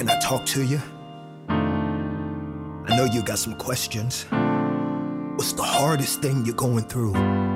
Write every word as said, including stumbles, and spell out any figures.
Can I talk to you? I know you got some questions. What's the hardest thing you're going through?